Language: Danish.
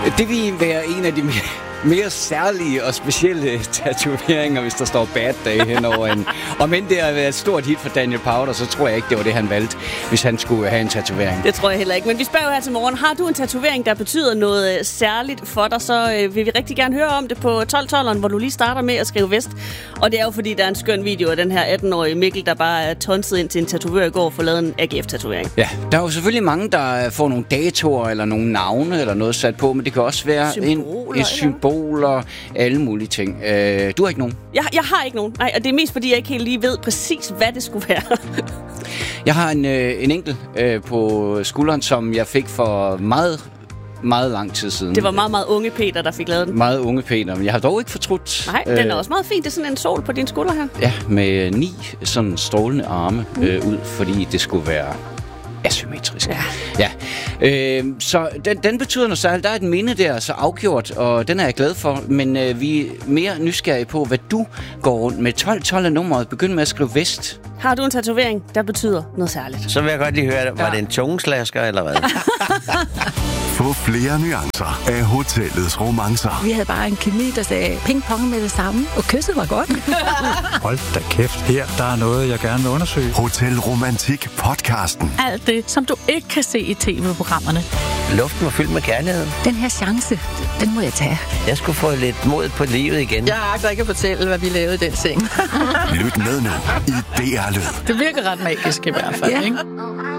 Det vil være en af de mere særlige og specielle tatoveringer, hvis der står Bad Day henover en. Og men det har været et stort hit for Daniel Powter, så tror jeg ikke, det var det, han valgte, hvis han skulle have en tatovering. Det tror jeg heller ikke. Men vi spørger her til morgen, har du en tatovering, der betyder noget særligt for dig, så vil vi rigtig gerne høre om det på 1212'eren, hvor du lige starter med at skrive vest. Og det er jo fordi, der er en skøn video af den her 18-årige Mikkel, der bare er tonset ind til en tatovør i går og får lavet en AGF-tatovering. Ja, der er jo selvfølgelig mange, der får nogle datoer eller nogle navne eller noget sat på, men det kan også være en symboler, alle mulige ting. Du har ikke nogen? Jeg har ikke nogen. Nej, og det er mest fordi, jeg ikke helt lige ved præcis, hvad det skulle være. Jeg har en enkelt på skulderen, som jeg fik for meget lang tid siden. Det var meget, meget unge Peter, der fik lavet den. Meget unge Peter, men jeg har dog ikke fortrudt. Nej, den er også meget fin. Det er sådan en sol på din skulder her. Ja, med 9 sådan strålende arme ud, fordi det skulle være asymmetrisk. Ja. Så den betyder noget særligt. Der er et minde der, så afgjort, og den er jeg glad for. Men vi er mere nysgerrige på, hvad du går rundt med. 12 nummeret. Begynd med at skrive vest. Har du en tatovering, der betyder noget særligt? Så vil jeg godt lige høre, var det en tungeslasker eller hvad? Få flere nuancer af hotellets romancer. Vi havde bare en kemi, der sagde ping-pong med det samme, og kysset var godt. Hold da kæft, her der er noget, jeg gerne vil undersøge. Hotel Romantik podcasten. Alt det, som du ikke kan se i tv-programmerne. Luften var fyldt med kærlighed. Den her chance, den må jeg tage. Jeg skulle få lidt mod på livet igen. Jeg agter ikke at fortælle, hvad vi lavede i den seng. Lyt med nu i DR Lyd. Det virker ret magisk i hvert fald, ikke?